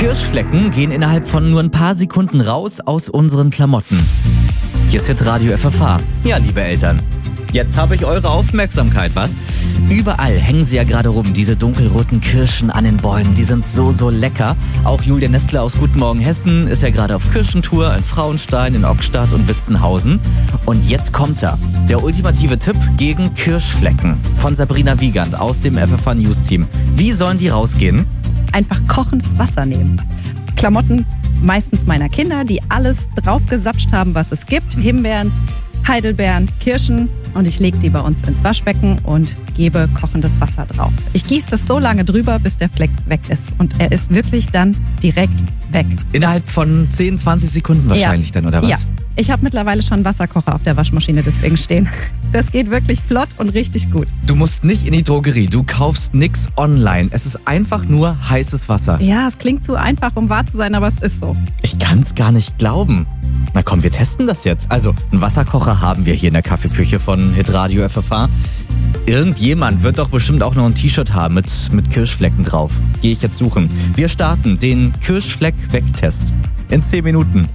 Kirschflecken gehen innerhalb von nur ein paar Sekunden raus aus unseren Klamotten. Hier ist Hitradio FFH. Ja, liebe Eltern, jetzt habe ich eure Aufmerksamkeit, was? Überall hängen sie ja gerade rum, diese dunkelroten Kirschen an den Bäumen. Die sind so lecker. Auch Julia Nestler aus Guten Morgen Hessen ist ja gerade auf Kirschentour in Frauenstein, in Ockstadt und Witzenhausen. Und jetzt kommt er, der ultimative Tipp gegen Kirschflecken von Sabrina Wiegand aus dem FFH News Team. Wie sollen die rausgehen? Einfach kochendes Wasser nehmen. Klamotten meistens meiner Kinder, die alles draufgesapscht haben, was es gibt. Himbeeren, Heidelbeeren, Kirschen, und ich lege die bei uns ins Waschbecken und gebe kochendes Wasser drauf. Ich gieße das so lange drüber, bis der Fleck weg ist, und er ist wirklich dann direkt weg. Innerhalb von 10, 20 Sekunden wahrscheinlich dann, oder was? Ja. Ich habe mittlerweile schon einen Wasserkocher auf der Waschmaschine deswegen stehen. Das geht wirklich flott und richtig gut. Du musst nicht in die Drogerie, du kaufst nix online. Es ist einfach nur heißes Wasser. Ja, es klingt zu einfach, um wahr zu sein, aber es ist so. Ich kann's gar nicht glauben. Na komm, wir testen das jetzt. Also, einen Wasserkocher haben wir hier in der Kaffeeküche von Hitradio FFH. Irgendjemand wird doch bestimmt auch noch ein T-Shirt haben mit Kirschflecken drauf. Gehe ich jetzt suchen. Wir starten den Kirschfleck-Wegtest in 10 Minuten.